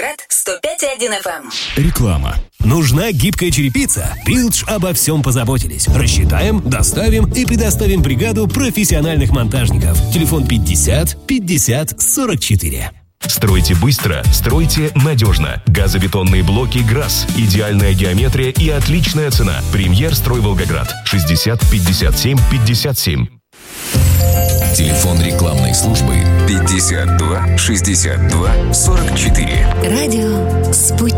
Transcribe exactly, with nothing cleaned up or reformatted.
Волгоград сто пять и один эф эм. Реклама. Нужна гибкая черепица? Пилдж обо всем позаботились. Рассчитаем, доставим и предоставим бригаду профессиональных монтажников. Телефон пятьдесят пятьдесят сорок четыре. Стройте быстро, стройте надежно. Газобетонные блоки ГРАС. Идеальная геометрия и отличная цена. Премьер Строй Волгоград. шестьдесят пятьдесят семь пятьдесят семь. Телефон рекламной службы пятьдесят два шестьдесят два сорок четыре. Радио «Спутник».